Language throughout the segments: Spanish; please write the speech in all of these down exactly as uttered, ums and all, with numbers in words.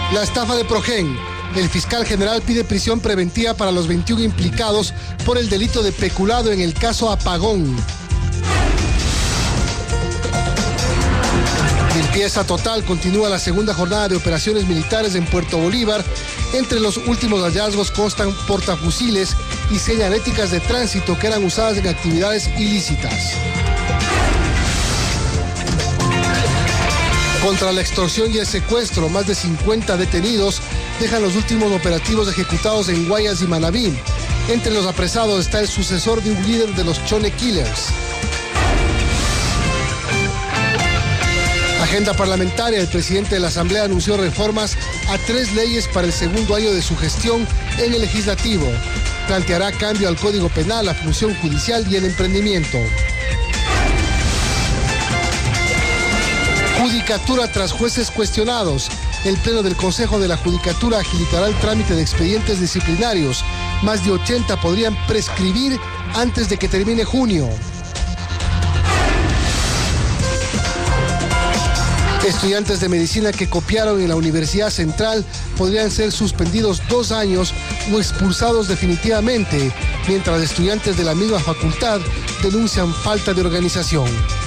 La estafa de Progen. El fiscal general pide prisión preventiva para los veintiún implicados por el delito de peculado en el caso Apagón. Limpieza total. Continúa la segunda jornada de operaciones militares en Puerto Bolívar. Entre los últimos hallazgos constan portafusiles y señaléticas de tránsito que eran usadas en actividades ilícitas. Contra la extorsión y el secuestro, más de cincuenta detenidos dejan los últimos operativos ejecutados en Guayas y Manabí. Entre los apresados está el sucesor de un líder de los Chone Killers. Agenda parlamentaria. El presidente de la Asamblea anunció reformas a tres leyes para el segundo año de su gestión en el legislativo. Planteará cambio al Código Penal, la función judicial y el emprendimiento. Judicatura tras jueces cuestionados. El Pleno del Consejo de la Judicatura agilitará el trámite de expedientes disciplinarios. Más de ochenta podrían prescribir antes de que termine junio. Estudiantes de medicina que copiaron en la Universidad Central podrían ser suspendidos dos años o expulsados definitivamente, mientras estudiantes de la misma facultad denuncian falta de organización.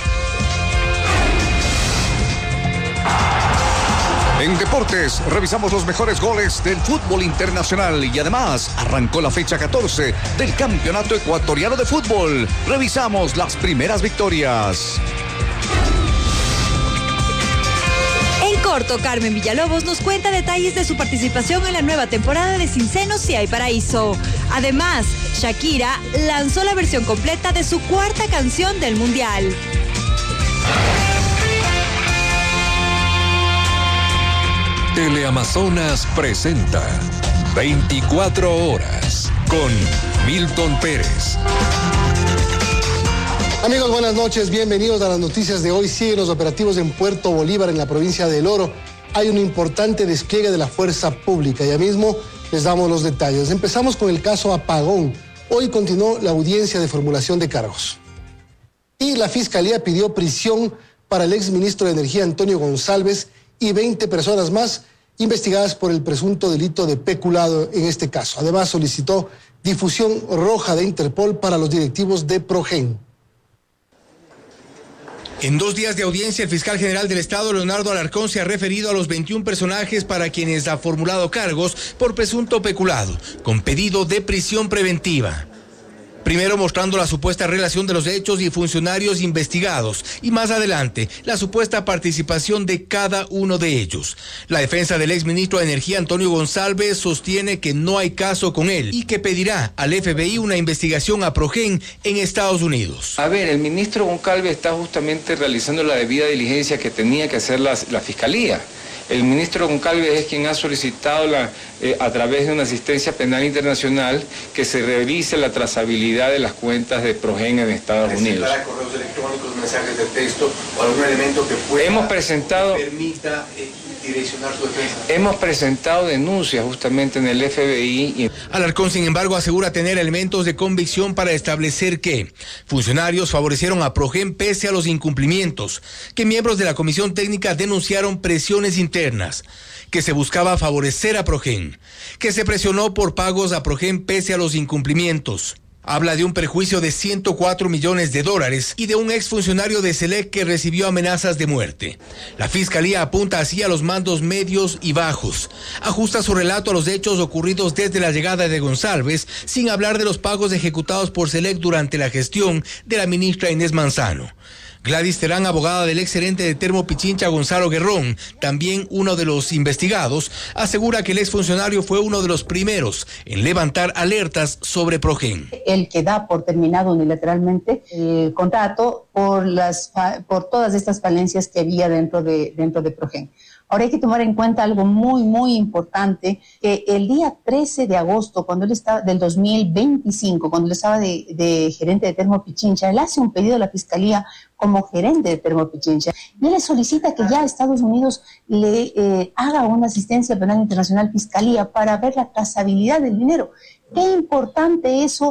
En deportes, revisamos los mejores goles del fútbol internacional y además arrancó la fecha catorce del Campeonato Ecuatoriano de Fútbol. Revisamos las primeras victorias. En corto, Carmen Villalobos nos cuenta detalles de su participación en la nueva temporada de Sin Senos Si Hay Paraíso. Además, Shakira lanzó la versión completa de su cuarta canción del Mundial. Teleamazonas presenta veinticuatro horas con Milton Pérez. Amigos, buenas noches, bienvenidos a las noticias de hoy. Siguen los operativos en Puerto Bolívar, en la provincia del Oro. Hay un importante despliegue de la fuerza pública. Ya mismo les damos los detalles. Empezamos con el caso Apagón. Hoy continuó la audiencia de formulación de cargos. Y la Fiscalía pidió prisión para el exministro de Energía Antonio González y veinte personas más investigadas por el presunto delito de peculado en este caso. Además, solicitó difusión roja de Interpol para los directivos de Progen. En dos días de audiencia, el fiscal general del Estado, Leonardo Alarcón, se ha referido a los veintiún personajes para quienes ha formulado cargos por presunto peculado, con pedido de prisión preventiva. Primero mostrando la supuesta relación de los hechos y funcionarios investigados, y más adelante la supuesta participación de cada uno de ellos. La defensa del exministro de Energía Antonio González sostiene que no hay caso con él y que pedirá al F B I una investigación a Progen en Estados Unidos. A ver, el ministro Goncalves está justamente realizando la debida diligencia que tenía que hacer la, la Fiscalía. El ministro Goncalves es quien ha solicitado la, eh, a través de una asistencia penal internacional que se revise la trazabilidad de las cuentas de Progen en Estados Unidos. Para correos electrónicos, mensajes de texto o algún elemento que pueda hemos presentado, permita eh, direccionar su defensa. Hemos presentado denuncias justamente en el F B I. Y... Alarcón, sin embargo, asegura tener elementos de convicción para establecer que funcionarios favorecieron a Progen pese a los incumplimientos, que miembros de la comisión técnica denunciaron presiones internas, que se buscaba favorecer a Progen, que se presionó por pagos a Progen pese a los incumplimientos. Habla de un perjuicio de ciento cuatro millones de dólares y de un exfuncionario de Selec que recibió amenazas de muerte. La Fiscalía apunta así a los mandos medios y bajos. Ajusta su relato a los hechos ocurridos desde la llegada de González, sin hablar de los pagos ejecutados por Selec durante la gestión de la ministra Inés Manzano. Gladys Terán, abogada del exgerente de Termo Pichincha, Gonzalo Guerrón, también uno de los investigados, asegura que el exfuncionario fue uno de los primeros en levantar alertas sobre Progen. El que da por terminado unilateralmente el contrato por, las, por todas estas falencias que había dentro de, dentro de Progen. Ahora hay que tomar en cuenta algo muy, muy importante, que el día trece de agosto, cuando él estaba, del dos mil veinticinco, cuando él estaba de, de gerente de Termo Pichincha, él hace un pedido a la Fiscalía como gerente de Termo Pichincha, y él le solicita que ya Estados Unidos le eh, haga una asistencia penal internacional Fiscalía para ver la trazabilidad del dinero. Qué importante eso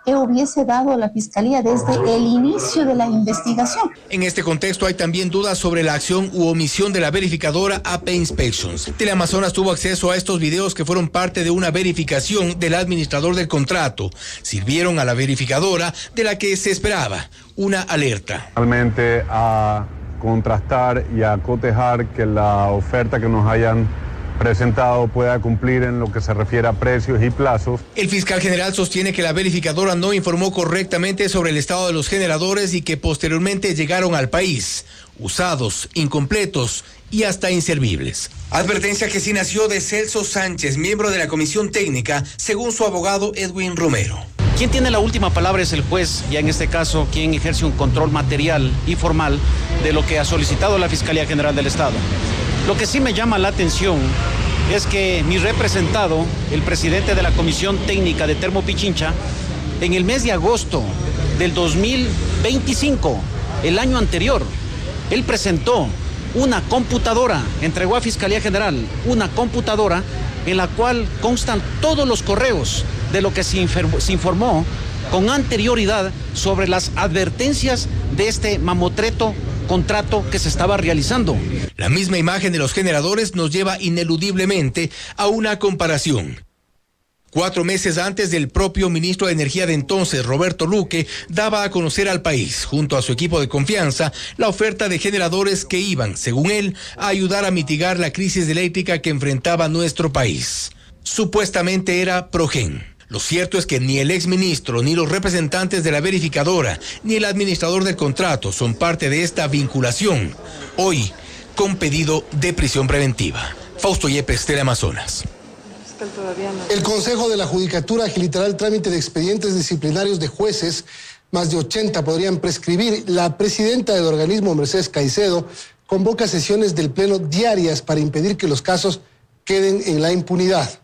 que hubiese dado la Fiscalía desde el inicio de la investigación. En este contexto hay también dudas sobre la acción u omisión de la verificadora A P Inspections. Teleamazonas tuvo acceso a estos videos que fueron parte de una verificación del administrador del contrato. Sirvieron a la verificadora de la que se esperaba una alerta. Realmente a contrastar y a cotejar que la oferta que nos hayan presentado pueda cumplir en lo que se refiere a precios y plazos. El fiscal general sostiene que la verificadora no informó correctamente sobre el estado de los generadores y que posteriormente llegaron al país, usados, incompletos y hasta inservibles. Advertencia que sí nació de Celso Sánchez, miembro de la comisión técnica, según su abogado Edwin Romero. Quien tiene la última palabra es el juez, ya en este caso quien ejerce un control material y formal de lo que ha solicitado la Fiscalía General del Estado. Lo que sí me llama la atención es que mi representado, el presidente de la Comisión Técnica de Termo Pichincha, en el mes de agosto del dos mil veinticinco, el año anterior, él presentó una computadora, entregó a Fiscalía General una computadora en la cual constan todos los correos de lo que se informó con anterioridad sobre las advertencias de este mamotreto contrato que se estaba realizando. La misma imagen de los generadores nos lleva ineludiblemente a una comparación. Cuatro meses antes del propio ministro de Energía de entonces, Roberto Luque, daba a conocer al país, junto a su equipo de confianza, la oferta de generadores que iban, según él, a ayudar a mitigar la crisis eléctrica que enfrentaba nuestro país. Supuestamente era Progen. Lo cierto es que ni el exministro, ni los representantes de la verificadora, ni el administrador del contrato son parte de esta vinculación, hoy con pedido de prisión preventiva. Fausto Yepes, Teleamazonas. El Consejo de la Judicatura agilitará el trámite de expedientes disciplinarios de jueces. Más de ochenta podrían prescribir. La presidenta del organismo, Mercedes Caicedo, convoca sesiones del Pleno diarias para impedir que los casos queden en la impunidad.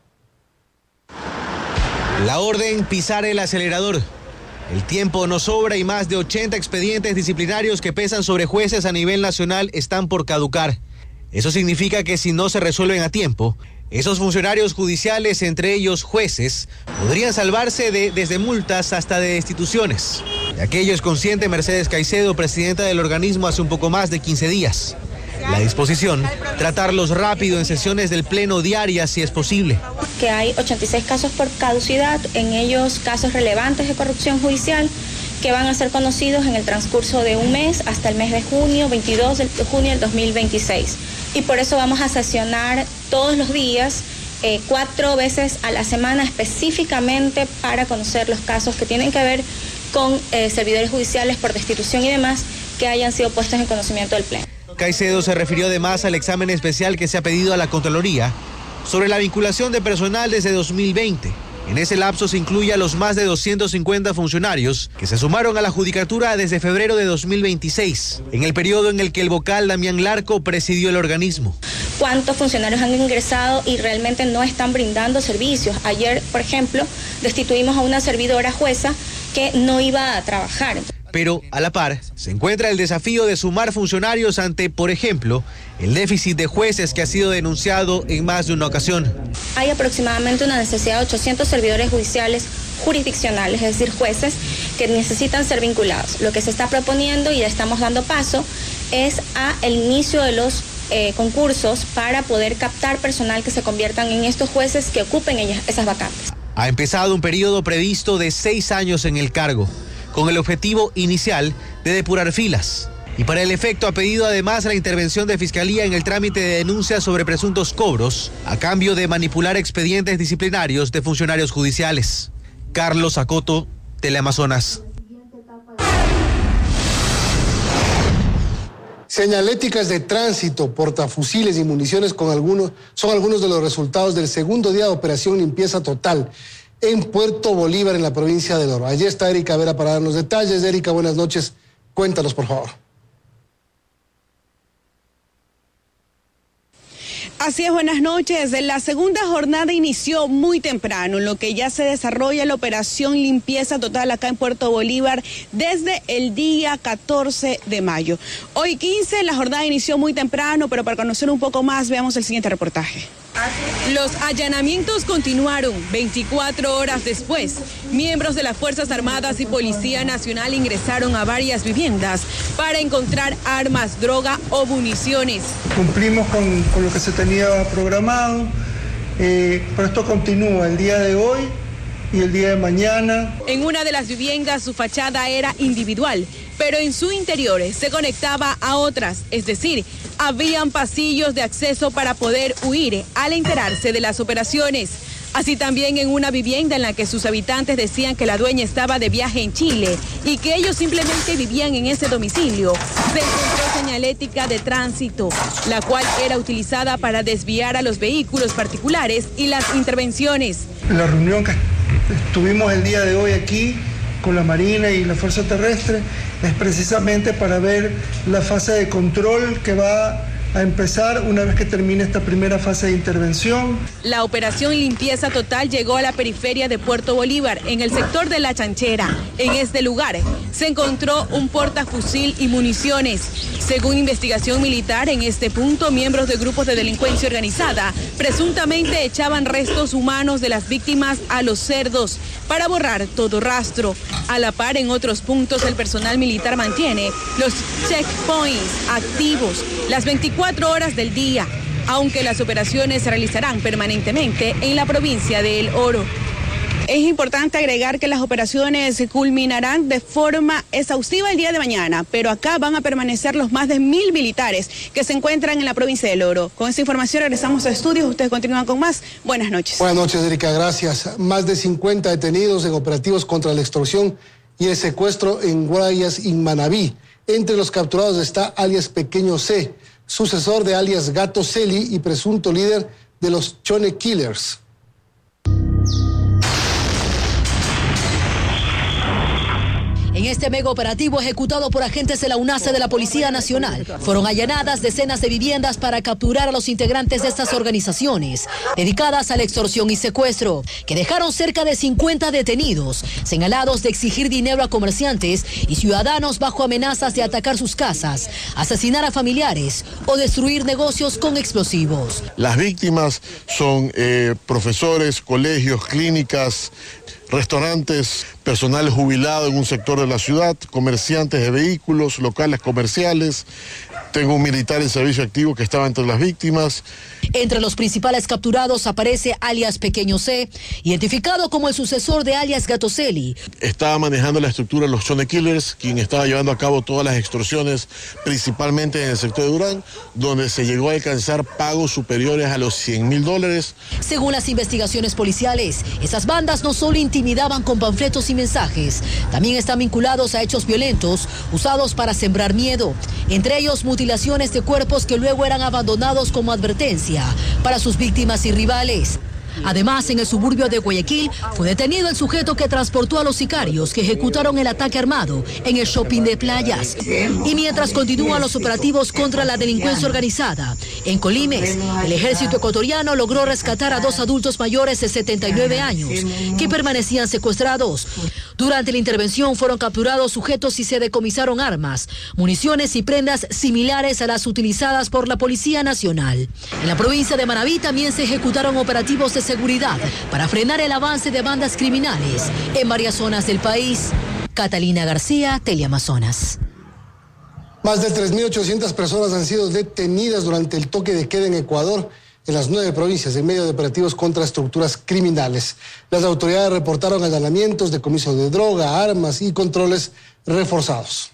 La orden, pisar el acelerador. El tiempo no sobra y más de ochenta expedientes disciplinarios que pesan sobre jueces a nivel nacional están por caducar. Eso significa que si no se resuelven a tiempo, esos funcionarios judiciales, entre ellos jueces, podrían salvarse de desde multas hasta de destituciones. De aquello es consciente Mercedes Caicedo, presidenta del organismo, hace un poco más de quince días. La disposición, tratarlos rápido en sesiones del Pleno diarias si es posible. Que hay ochenta y seis casos por caducidad, en ellos casos relevantes de corrupción judicial que van a ser conocidos en el transcurso de un mes hasta el mes de junio, veintidós de junio del dos mil veintiséis. Y por eso vamos a sesionar todos los días, eh, cuatro veces a la semana específicamente para conocer los casos que tienen que ver con eh, servidores judiciales por destitución y demás que hayan sido puestos en conocimiento del Pleno. Caicedo se refirió además al examen especial que se ha pedido a la Contraloría sobre la vinculación de personal desde dos mil veinte. En ese lapso se incluye a los más de doscientos cincuenta funcionarios que se sumaron a la judicatura desde febrero de dos mil veintiséis, en el periodo en el que el vocal Damián Larco presidió el organismo. ¿Cuántos funcionarios han ingresado y realmente no están brindando servicios? Ayer, por ejemplo, destituimos a una servidora jueza que no iba a trabajar. Pero, a la par, se encuentra el desafío de sumar funcionarios ante, por ejemplo, el déficit de jueces que ha sido denunciado en más de una ocasión. Hay aproximadamente una necesidad de ochocientos servidores judiciales jurisdiccionales, es decir, jueces que necesitan ser vinculados. Lo que se está proponiendo, y ya estamos dando paso, es a el inicio de los eh, concursos para poder captar personal que se conviertan en estos jueces que ocupen ellas, esas vacantes. Ha empezado un periodo previsto de seis años en el cargo, con el objetivo inicial de depurar filas. Y para el efecto ha pedido además la intervención de Fiscalía en el trámite de denuncias sobre presuntos cobros a cambio de manipular expedientes disciplinarios de funcionarios judiciales. Carlos Acoto, Teleamazonas. Señaléticas de tránsito, portafusiles y municiones con algunos, son algunos de los resultados del segundo día de operación limpieza total en Puerto Bolívar, en la provincia del Oro. Allí está Erika Vera para darnos detalles. Erika, buenas noches. Cuéntanos, por favor. Así es, buenas noches. La segunda jornada inició muy temprano, en lo que ya se desarrolla la operación limpieza total acá en Puerto Bolívar desde el día catorce de mayo. Hoy quince, la jornada inició muy temprano, pero para conocer un poco más, veamos el siguiente reportaje. Los allanamientos continuaron veinticuatro horas después. Miembros de las Fuerzas Armadas y Policía Nacional ingresaron a varias viviendas para encontrar armas, droga o municiones. Cumplimos con, con lo que se tenía programado, eh, pero esto continúa el día de hoy y el día de mañana. En una de las viviendas su fachada era individual, pero en su interior se conectaba a otras, es decir, habían pasillos de acceso para poder huir al enterarse de las operaciones. Así también en una vivienda en la que sus habitantes decían que la dueña estaba de viaje en Chile y que ellos simplemente vivían en ese domicilio, se encontró señalética de tránsito, la cual era utilizada para desviar a los vehículos particulares y las intervenciones. La reunión que tuvimos el día de hoy aquí con la Marina y la Fuerza Terrestre es precisamente para ver la fase de control que va a empezar una vez que termine esta primera fase de intervención. La operación Limpieza Total llegó a la periferia de Puerto Bolívar, en el sector de La Chanchera. En este lugar se encontró un portafusil y municiones. Según investigación militar, en este punto, miembros de grupos de delincuencia organizada presuntamente echaban restos humanos de las víctimas a los cerdos para borrar todo rastro. A la par, en otros puntos, el personal militar mantiene los checkpoints activos las veinticuatro horas del día, aunque las operaciones se realizarán permanentemente en la provincia de El Oro. Es importante agregar que las operaciones culminarán de forma exhaustiva el día de mañana, pero acá van a permanecer los más de mil militares que se encuentran en la provincia del Oro. Con esta información regresamos a estudios, ustedes continúan con más. Buenas noches. Buenas noches, Erika, gracias. Más de cincuenta detenidos en operativos contra la extorsión y el secuestro en Guayas y Manabí. Entre los capturados está alias Pequeño C, sucesor de alias Gato Celi y presunto líder de los Chone Killers. En este mega operativo ejecutado por agentes de la UNACE de la Policía Nacional, fueron allanadas decenas de viviendas para capturar a los integrantes de estas organizaciones dedicadas a la extorsión y secuestro, que dejaron cerca de cincuenta detenidos, señalados de exigir dinero a comerciantes y ciudadanos bajo amenazas de atacar sus casas, asesinar a familiares o destruir negocios con explosivos. Las víctimas son eh, profesores, colegios, clínicas, restaurantes, personal jubilado en un sector de la ciudad, comerciantes de vehículos, locales comerciales. Tengo un militar en servicio activo que estaba entre las víctimas. Entre los principales capturados aparece alias Pequeño C, identificado como el sucesor de alias Gato Celi. Estaba manejando la estructura de los Chone Killers, quien estaba llevando a cabo todas las extorsiones, principalmente en el sector de Durán, donde se llegó a alcanzar pagos superiores a los cien mil dólares. Según las investigaciones policiales, esas bandas no solo intimidaban con panfletos y mensajes, también están vinculados a hechos violentos usados para sembrar miedo, entre ellos mutilaciones de cuerpos que luego eran abandonados como advertencia para sus víctimas y rivales. Además, en el suburbio de Guayaquil fue detenido el sujeto que transportó a los sicarios que ejecutaron el ataque armado en el shopping de Playas. Y mientras continúan los operativos contra la delincuencia organizada, en Colimes, el ejército ecuatoriano logró rescatar a dos adultos mayores de setenta y nueve años que permanecían secuestrados. Durante la intervención fueron capturados sujetos y se decomisaron armas, municiones y prendas similares a las utilizadas por la Policía Nacional. En la provincia de Manabí también se ejecutaron operativos de seguridad para frenar el avance de bandas criminales en varias zonas del país. Catalina García, Teleamazonas. Más de tres mil ochocientas personas han sido detenidas durante el toque de queda en Ecuador, en las nueve provincias, en medio de operativos contra estructuras criminales. Las autoridades reportaron allanamientos, decomiso de droga, armas y controles reforzados.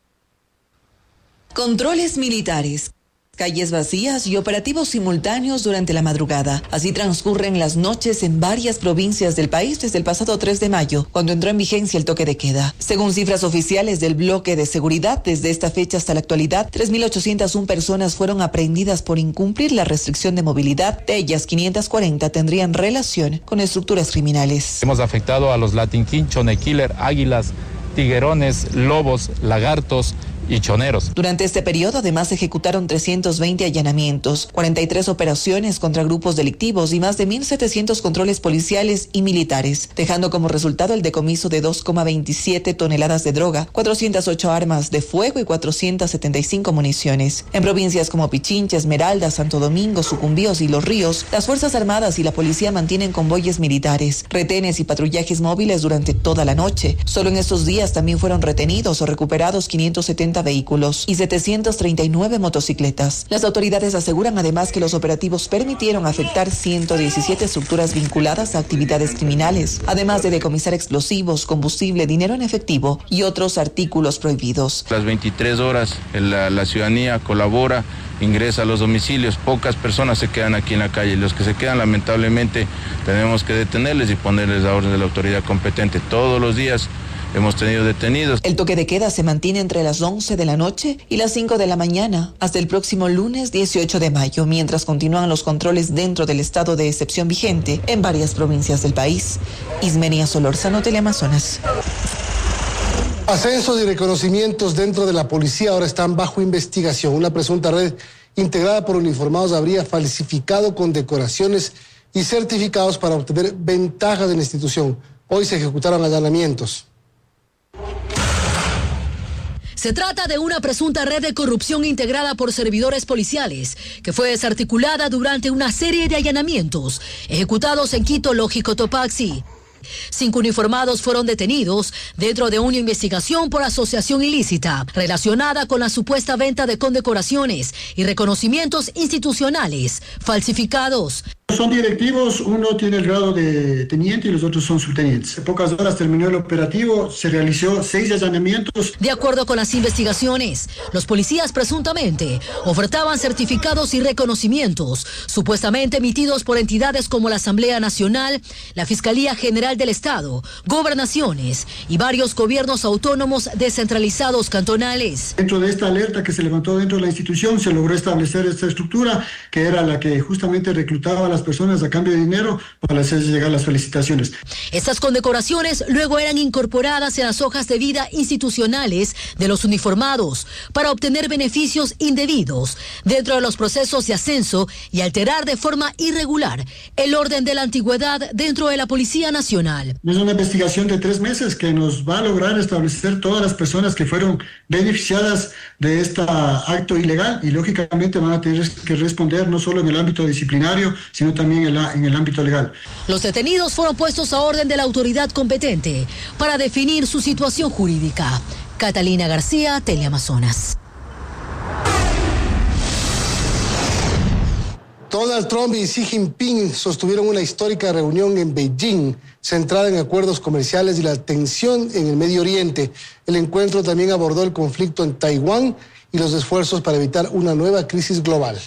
Controles militares, calles vacías y operativos simultáneos durante la madrugada. Así transcurren las noches en varias provincias del país desde el pasado tres de mayo, cuando entró en vigencia el toque de queda. Según cifras oficiales del bloque de seguridad, desde esta fecha hasta la actualidad, tres mil ochocientas una personas fueron aprehendidas por incumplir la restricción de movilidad. De ellas, quinientas cuarenta tendrían relación con estructuras criminales. Hemos afectado a los Latin King, Chone Killer, Águilas, Tiguerones, Lobos, Lagartos, y choneros. Durante este periodo, además, se ejecutaron trescientos veinte allanamientos, cuarenta y tres operaciones contra grupos delictivos y más de mil setecientos controles policiales y militares, dejando como resultado el decomiso de dos coma veintisiete toneladas de droga, cuatrocientas ocho armas de fuego y cuatrocientas setenta y cinco municiones. En provincias como Pichincha, Esmeralda, Santo Domingo, Sucumbíos y Los Ríos, las Fuerzas Armadas y la policía mantienen convoyes militares, retenes y patrullajes móviles durante toda la noche. Solo en estos días también fueron retenidos o recuperados quinientos setenta vehículos y setecientas treinta y nueve motocicletas. Las autoridades aseguran además que los operativos permitieron afectar ciento diecisiete estructuras vinculadas a actividades criminales, además de decomisar explosivos, combustible, dinero en efectivo y otros artículos prohibidos. Las veintitrés horas la, la ciudadanía colabora, ingresa a los domicilios, pocas personas se quedan aquí en la calle. Los que se quedan, lamentablemente, tenemos que detenerles y ponerles a orden de la autoridad competente. Todos los días hemos tenido detenidos. El toque de queda se mantiene entre las once de la noche y las cinco de la mañana hasta el próximo lunes dieciocho de mayo, mientras continúan los controles dentro del estado de excepción vigente en varias provincias del país. Ismenia Solórzano, Teleamazonas. Ascensos y reconocimientos dentro de la policía ahora están bajo investigación. Una presunta red integrada por uniformados habría falsificado condecoraciones y certificados para obtener ventajas de la institución. Hoy se ejecutaron allanamientos. Se trata de una presunta red de corrupción integrada por servidores policiales que fue desarticulada durante una serie de allanamientos ejecutados en Quito, Loja y Cotopaxi. Cinco uniformados fueron detenidos dentro de una investigación por asociación ilícita relacionada con la supuesta venta de condecoraciones y reconocimientos institucionales falsificados. Son directivos, uno tiene el grado de teniente y los otros son subtenientes. En pocas horas terminó el operativo, se realizó seis allanamientos. De acuerdo con las investigaciones, los policías presuntamente ofertaban certificados y reconocimientos, supuestamente emitidos por entidades como la Asamblea Nacional, la Fiscalía General del Estado, gobernaciones y varios gobiernos autónomos descentralizados cantonales. Dentro de esta alerta que se levantó dentro de la institución, se logró establecer esta estructura que era la que justamente reclutaba a las personas a cambio de dinero para hacer llegar las felicitaciones. Estas condecoraciones luego eran incorporadas en las hojas de vida institucionales de los uniformados para obtener beneficios indebidos dentro de los procesos de ascenso y alterar de forma irregular el orden de la antigüedad dentro de la Policía Nacional. Es una investigación de tres meses que nos va a lograr establecer todas las personas que fueron beneficiadas de este acto ilegal y lógicamente van a tener que responder no solo en el ámbito disciplinario, sino también en, la, en el ámbito legal. Los detenidos fueron puestos a orden de la autoridad competente para definir su situación jurídica. Catalina García, Teleamazonas. Donald Trump y Xi Jinping sostuvieron una histórica reunión en Beijing, centrada en acuerdos comerciales y la tensión en el Medio Oriente. El encuentro también abordó el conflicto en Taiwán y los esfuerzos para evitar una nueva crisis global.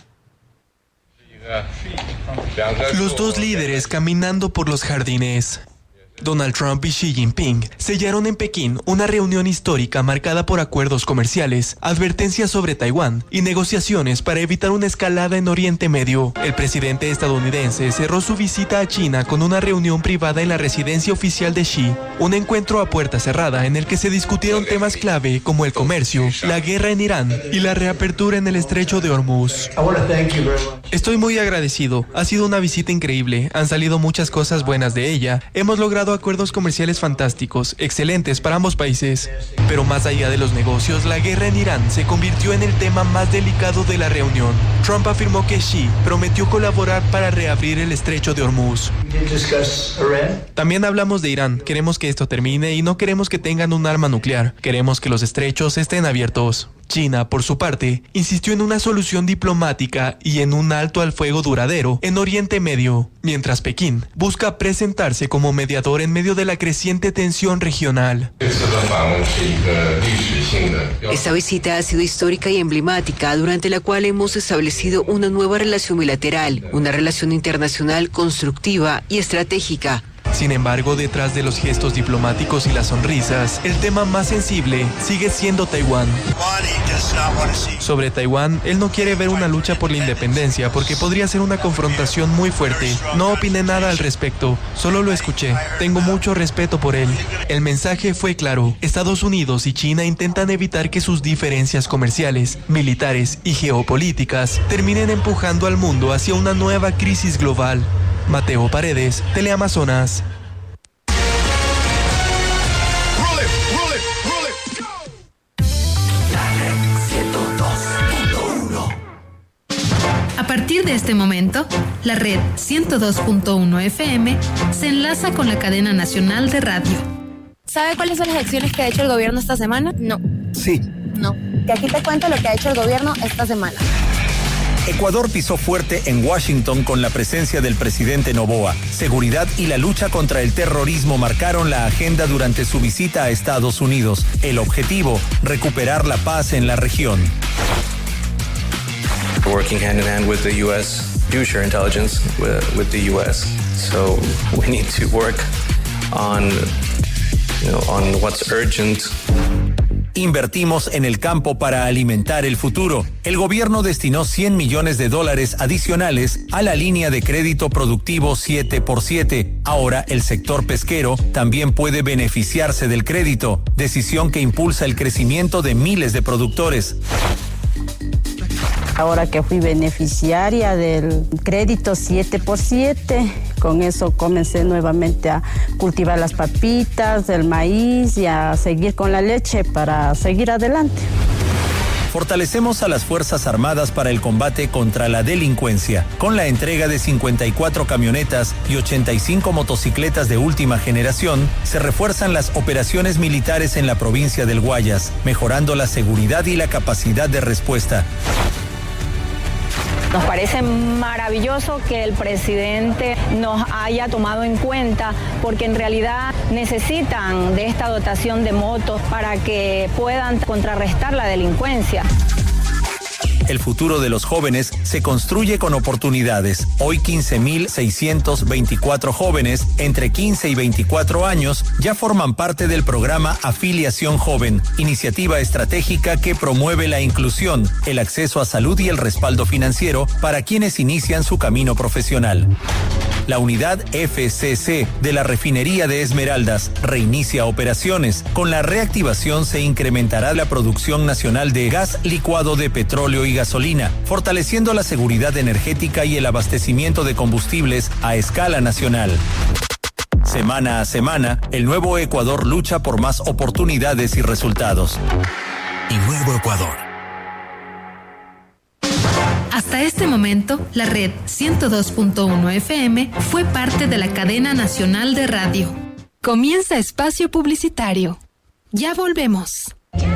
Los dos líderes caminando por los jardines. Donald Trump y Xi Jinping sellaron en Pekín una reunión histórica marcada por acuerdos comerciales, advertencias sobre Taiwán y negociaciones para evitar una escalada en Oriente Medio. El presidente estadounidense cerró su visita a China con una reunión privada en la residencia oficial de Xi, un encuentro a puerta cerrada en el que se discutieron temas clave como el comercio, la guerra en Irán y la reapertura en el estrecho de Hormuz. Estoy muy agradecido, ha sido una visita increíble, han salido muchas cosas buenas de ella, hemos logrado acuerdos comerciales fantásticos, excelentes para ambos países. Pero más allá de los negocios, la guerra en Irán se convirtió en el tema más delicado de la reunión. Trump afirmó que Xi prometió colaborar para reabrir el estrecho de Hormuz. También hablamos de Irán, queremos que esto termine y no queremos que tengan un arma nuclear, queremos que los estrechos estén abiertos. China, por su parte, insistió en una solución diplomática y en un alto al fuego duradero en Oriente Medio, mientras Pekín busca presentarse como mediador en medio de la creciente tensión regional. Esta visita ha sido histórica y emblemática, durante la cual hemos establecido una nueva relación bilateral, una relación internacional constructiva y estratégica. Sin embargo, detrás de los gestos diplomáticos y las sonrisas, el tema más sensible sigue siendo Taiwán. Sobre Taiwán, él no quiere ver una lucha por la independencia porque podría ser una confrontación muy fuerte. No opiné nada al respecto, solo lo escuché. Tengo mucho respeto por él. El mensaje fue claro. Estados Unidos y China intentan evitar que sus diferencias comerciales, militares y geopolíticas terminen empujando al mundo hacia una nueva crisis global. Mateo Paredes, Teleamazonas. A partir de este momento, la red ciento dos punto uno F M se enlaza con la cadena nacional de radio. ¿Sabe cuáles son las acciones que ha hecho el gobierno esta semana? No. Sí. No. Que aquí te cuento lo que ha hecho el gobierno esta semana. Ecuador pisó fuerte en Washington con la presencia del presidente Noboa. Seguridad y la lucha contra el terrorismo marcaron la agenda durante su visita a Estados Unidos. El objetivo, recuperar la paz en la región. We're working hand in hand with the U S. Do share intelligence with, with the U S. So we need to work on, you know, on what's urgent. Invertimos en el campo para alimentar el futuro. El gobierno destinó cien millones de dólares adicionales a la línea de crédito productivo siete por siete. Ahora el sector pesquero también puede beneficiarse del crédito, decisión que impulsa el crecimiento de miles de productores. Ahora que fui beneficiaria del crédito siete por siete, con eso comencé nuevamente a cultivar las papitas, el maíz y a seguir con la leche para seguir adelante. Fortalecemos a las Fuerzas Armadas para el combate contra la delincuencia, con la entrega de cincuenta y cuatro camionetas y ochenta y cinco motocicletas de última generación. Se refuerzan las operaciones militares en la provincia del Guayas, mejorando la seguridad y la capacidad de respuesta. Nos parece maravilloso que el presidente nos haya tomado en cuenta porque en realidad necesitan de esta dotación de motos para que puedan contrarrestar la delincuencia. El futuro de los jóvenes se construye con oportunidades. Hoy quince mil seiscientos veinticuatro jóvenes entre quince y veinticuatro años ya forman parte del programa Afiliación Joven, iniciativa estratégica que promueve la inclusión, el acceso a salud y el respaldo financiero para quienes inician su camino profesional. La unidad F C C de la refinería de Esmeraldas reinicia operaciones. Con la reactivación se incrementará la producción nacional de gas licuado de petróleo y gasolina, fortaleciendo la seguridad energética y el abastecimiento de combustibles a escala nacional. Semana a semana, el Nuevo Ecuador lucha por más oportunidades y resultados. Y Nuevo Ecuador. Hasta este momento, la red ciento dos punto uno F M fue parte de la cadena nacional de radio. Comienza espacio publicitario. Ya volvemos.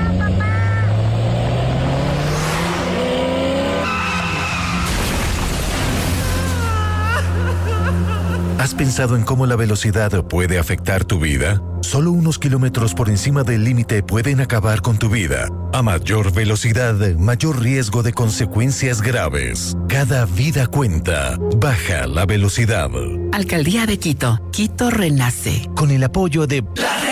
¿Has pensado en cómo la velocidad puede afectar tu vida? Solo unos kilómetros por encima del límite pueden acabar con tu vida. A mayor velocidad, mayor riesgo de consecuencias graves. Cada vida cuenta. Baja la velocidad. Alcaldía de Quito. Quito renace. Con el apoyo de... La